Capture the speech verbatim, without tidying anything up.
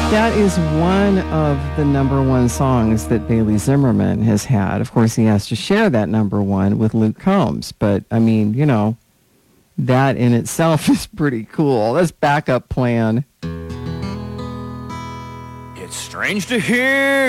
That is one of the number one songs that Bailey Zimmerman has had. Of course, he has to share that number one with Luke Combs. But, I mean, you know, that in itself is pretty cool. That's Backup Plan. It's strange to hear